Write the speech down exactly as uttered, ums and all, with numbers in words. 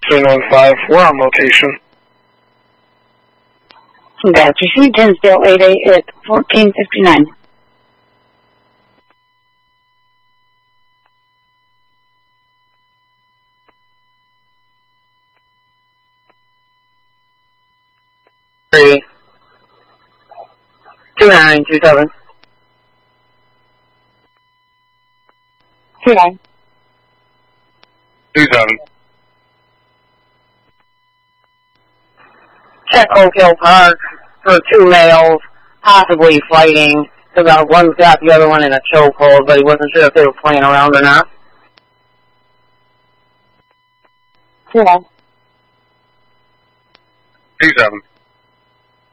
three one five, we're on location. Gotcha. C Tinsdale eight eight at fourteen fifty-nine. Three. Two nine two seven. Two nine. Two seven. Check Oak Hill Park for two males, possibly fighting. Because one's got the other one in a chokehold, but he wasn't sure if they were playing around or not. Two nine. Two seven.